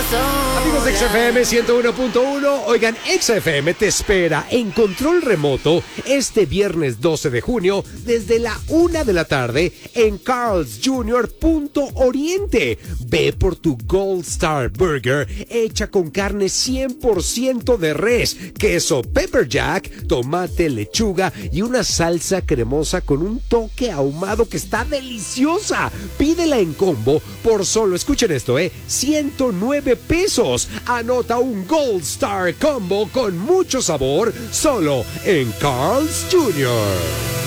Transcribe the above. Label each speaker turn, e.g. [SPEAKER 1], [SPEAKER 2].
[SPEAKER 1] Amigos de XFM 101.1, oigan, XFM te espera en control remoto este viernes 12 de junio desde la 1 de la tarde en Carl's Jr. Oriente. Ve por tu Gold Star Burger hecha con carne 100% de res, queso pepper jack, tomate, lechuga y una salsa cremosa con un toque ahumado que está deliciosa. Pídela en combo por solo, escuchen esto, 109 pesos. Anota un Gold Star Combo con mucho sabor solo en Carl's Jr.